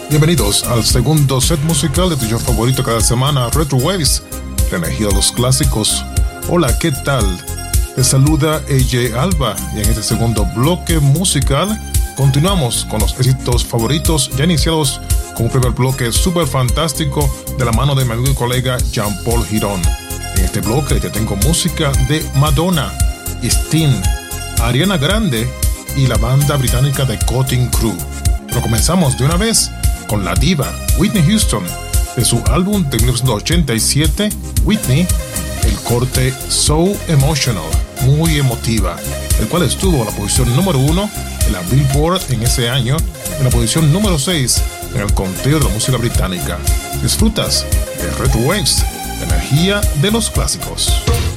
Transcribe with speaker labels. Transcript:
Speaker 1: Bienvenidos al segundo set musical de tu show favorito cada semana, Retro Waves, la energía de los clásicos. Hola, ¿qué tal? Te saluda AJ Alba y en este segundo bloque musical continuamos con los éxitos favoritos ya iniciados con un primer bloque súper fantástico de la mano de mi amigo y colega Jean-Paul Girón. En este bloque te tengo música de Madonna, Sting, Ariana Grande y la banda británica de Cutting Crew. Pero comenzamos de una vez con la diva Whitney Houston, de su álbum de 1987, Whitney, el corte So Emotional, muy emotiva, el cual estuvo en la posición número 1 en la Billboard en ese año, en la posición número 6 en el conteo de la música británica. Disfrutas de Retro Waves, la energía de los clásicos.